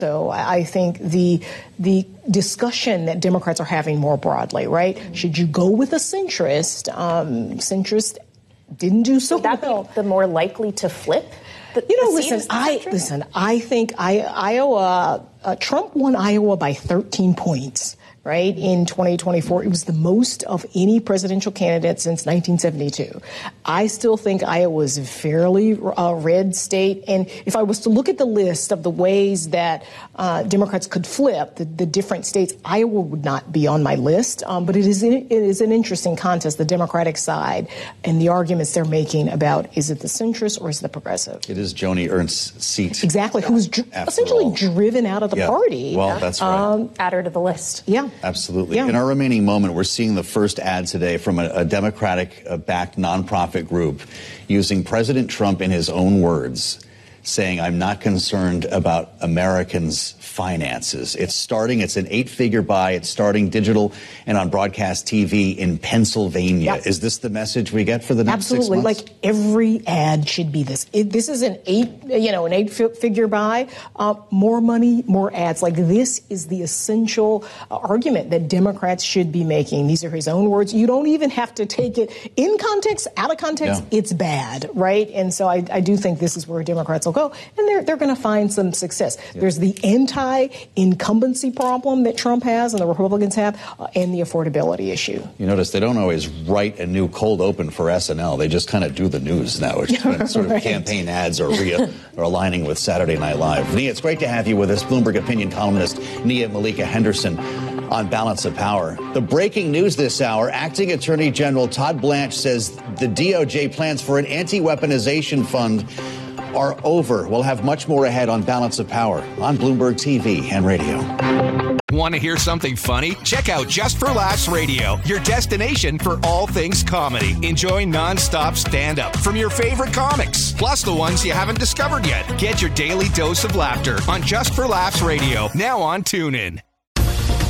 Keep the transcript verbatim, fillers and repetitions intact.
So I think the the discussion that Democrats are having more broadly, right? Mm-hmm. Should you go with a centrist? Um, centrist didn't do so Would that well. be the more likely to flip? The, you know, the listen, I listen. I think I, Iowa. Uh, Trump won Iowa by thirteen points. Right, in twenty twenty-four. It was the most of any presidential candidate since nineteen seventy-two. I still think Iowa is a fairly uh, red state. And if I was to look at the list of the ways that uh, Democrats could flip the, the different states, Iowa would not be on my list. Um, but it is, it is an interesting contest, the Democratic side, and the arguments they're making about is it the centrist or is it the progressive? It is Joni Ernst's seat. Exactly, who was dr- essentially all. driven out of the yeah. party. Well, that's right. Um, Add her to the list. Yeah. Absolutely. Yeah. In our remaining moment, we're seeing the first ad today from a, a Democratic-backed nonprofit group using President Trump in his own words, saying, I'm not concerned about Americans' finances. It's starting, it's an eight-figure buy. It's starting digital and on broadcast T V in Pennsylvania. Yep. Is this the message we get for the next Absolutely. six months? Like every ad should be this. It, this is an eight, you know, an eight-figure buy. Uh, more money, more ads. Like this is the essential uh, argument that Democrats should be making. These are his own words. You don't even have to take it in context, out of context. Yeah. It's bad, right? And so I, I do think this is where Democrats will go, and they're they're going to find some success. Yeah. There's the anti-incumbency problem that Trump has and the Republicans have, uh, and the affordability issue. You notice they don't always write a new cold open for S N L. They just kind of do the news now. It's sort of right. campaign ads or, re- or aligning with Saturday Night Live. Nia, it's great to have you with us. Bloomberg opinion columnist Nia Malika Henderson on Balance of Power. The breaking news this hour, Acting Attorney General Todd Blanche says the D O J plans for an anti-weaponization fund are over. We'll have much more ahead on Balance of Power on Bloomberg T V and radio. Want to hear something funny? Check out Just for Laughs Radio, your destination for all things comedy. Enjoy nonstop stand-up from your favorite comics, plus the ones you haven't discovered yet. Get your daily dose of laughter on Just for Laughs Radio, now on TuneIn.